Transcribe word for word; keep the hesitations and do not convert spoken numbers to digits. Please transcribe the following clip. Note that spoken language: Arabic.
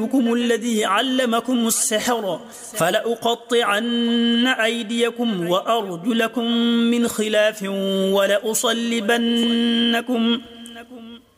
ربكم الذي علمكم السحر فلأقطعن أيديكم وأرجلكم من خلاف ولأصلبنكم